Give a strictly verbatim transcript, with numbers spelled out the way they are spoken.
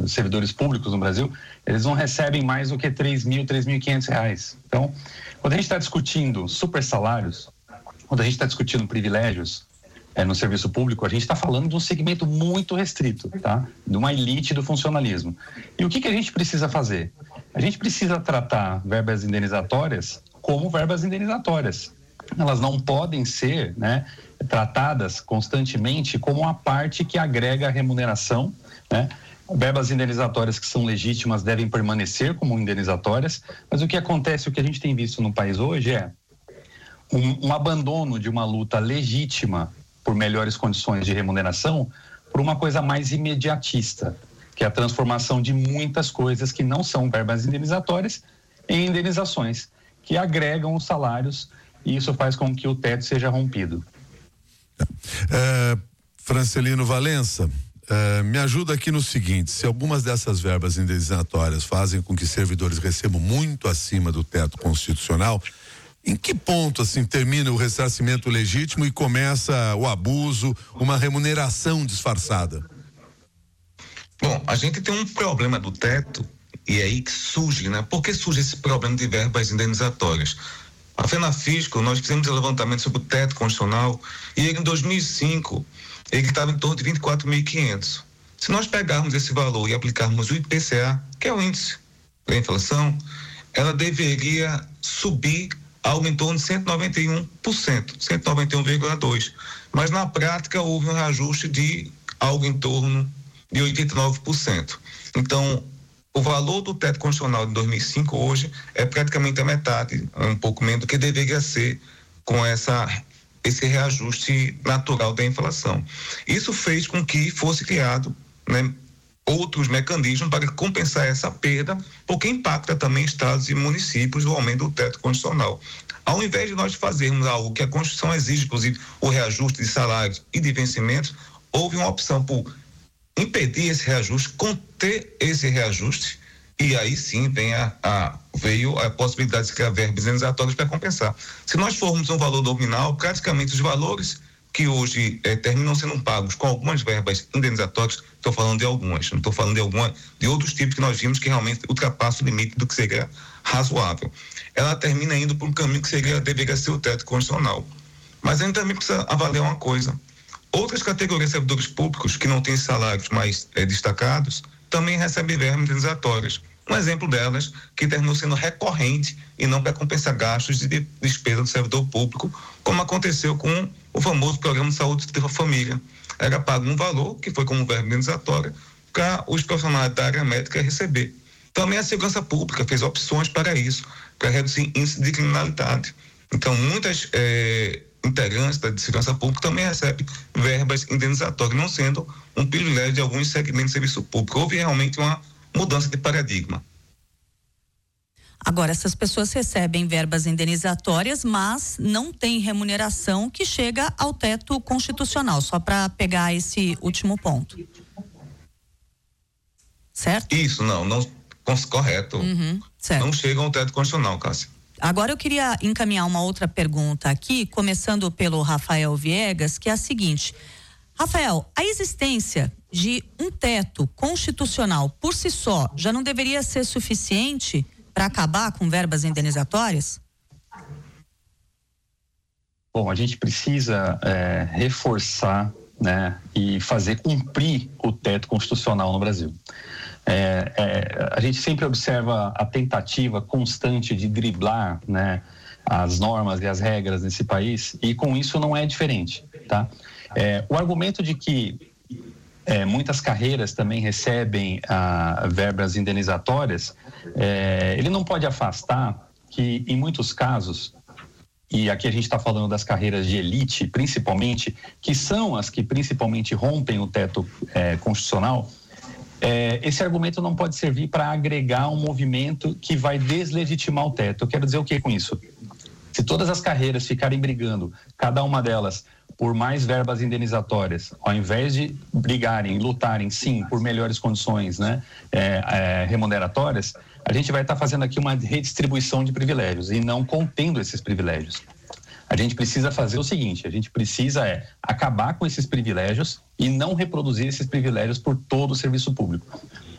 os servidores públicos no Brasil, eles não recebem mais do que três mil, três mil e quinhentos reais. Então, quando a gente está discutindo super salários, quando a gente está discutindo privilégios é, no serviço público, a gente está falando de um segmento muito restrito, tá? De uma elite do funcionalismo. E o que, que a gente precisa fazer? A gente precisa tratar verbas indenizatórias como verbas indenizatórias. Elas não podem ser, né, tratadas constantemente como uma parte que agrega a remuneração, né? Verbas indenizatórias que são legítimas devem permanecer como indenizatórias, mas o que acontece, o que a gente tem visto no país hoje é um, um abandono de uma luta legítima por melhores condições de remuneração por uma coisa mais imediatista, que é a transformação de muitas coisas que não são verbas indenizatórias em indenizações, que agregam os salários, e isso faz com que o teto seja rompido. É, Francelino Valença, é, me ajuda aqui no seguinte: se algumas dessas verbas indenizatórias fazem com que servidores recebam muito acima do teto constitucional, em que ponto assim termina o ressarcimento legítimo e começa o abuso, uma remuneração disfarçada? Bom, a gente tem um problema do teto, e é aí que surge, né? Por que surge esse problema de verbas indenizatórias? A FENAFISCO, nós fizemos um levantamento sobre o teto constitucional, e ele, em dois mil e cinco, ele estava em torno de vinte e quatro mil e quinhentos. Se nós pegarmos esse valor e aplicarmos o I P C A, que é o índice da inflação, ela deveria subir algo em torno de cento e noventa e um por cento, cento e noventa e um vírgula dois por cento. Mas na prática houve um reajuste de algo em torno de oitenta e nove por cento. Então, o valor do teto constitucional de dois mil e cinco hoje é praticamente a metade, um pouco menos do que deveria ser com essa, esse reajuste natural da inflação. Isso fez com que fosse criado, né, outros mecanismos para compensar essa perda, porque impacta também estados e municípios o aumento do teto constitucional. Ao invés de nós fazermos algo que a Constituição exige, inclusive o reajuste de salários e de vencimentos, houve uma opção por impedir esse reajuste, conter esse reajuste, e aí sim vem a, a, veio a possibilidade de criar verbas indenizatórias para compensar. Se nós formos um valor nominal, praticamente os valores que hoje eh, terminam sendo pagos com algumas verbas indenizatórias, estou falando de algumas, não estou falando de alguma, de outros tipos que nós vimos que realmente ultrapassam o limite do que seria razoável. Ela termina indo por um caminho que seria, deveria ser o teto constitucional. Mas a gente também precisa avaliar uma coisa: outras categorias de servidores públicos que não têm salários mais eh, destacados também recebem verbas indenizatórias. Um exemplo delas, que terminou sendo recorrente e não para compensar gastos de despesa do servidor público, como aconteceu com o famoso Programa de Saúde da Família. Era pago um valor, que foi como verba indenizatória, para os profissionais da área médica receber. Também a segurança pública fez opções para isso, para reduzir índice de criminalidade. Então, muitas eh, integrantes da segurança pública também recebem verbas indenizatórias, não sendo um privilégio de alguns segmentos de serviço público. Houve realmente uma mudança de paradigma. Agora, essas pessoas recebem verbas indenizatórias, mas não tem remuneração que chega ao teto constitucional, só para pegar esse último ponto. Certo? Isso, não, não correto. Uhum, certo. Não chegam ao teto constitucional, Cássia. Agora eu queria encaminhar uma outra pergunta aqui, começando pelo Rafael Viegas, que é a seguinte: Rafael, a existência de um teto constitucional por si só já não deveria ser suficiente para acabar com verbas indenizatórias? Bom, a gente precisa é, reforçar, né, e fazer cumprir o teto constitucional no Brasil. É, é, a gente sempre observa a tentativa constante de driblar, né, as normas e as regras nesse país, e com isso não é diferente, tá? É, o argumento de que é, muitas carreiras também recebem ah, verbas indenizatórias, é, ele não pode afastar que, em muitos casos, e aqui a gente está falando das carreiras de elite, principalmente, que são as que principalmente rompem o teto é, constitucional, é, esse argumento não pode servir para agregar um movimento que vai deslegitimar o teto. Eu quero dizer o que com isso? Se todas as carreiras ficarem brigando, cada uma delas, por mais verbas indenizatórias, ao invés de brigarem, lutarem, sim, por melhores condições, né, é, é, remuneratórias, a gente vai estar tá fazendo aqui uma redistribuição de privilégios e não contendo esses privilégios. A gente precisa fazer o seguinte: a gente precisa é acabar com esses privilégios e não reproduzir esses privilégios por todo o serviço público.